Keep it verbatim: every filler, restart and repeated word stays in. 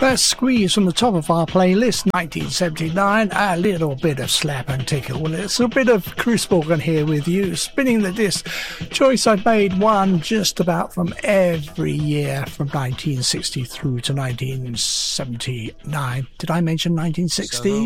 That's Squeeze from the top of our playlist, nineteen seventy-nine. A little bit of Slap and Tickle. It's a bit of Chris Morgan here with you, spinning the disc. Choice I made one just about from every year from nineteen sixty through to nineteen seventy-nine. Did I mention nineteen sixty?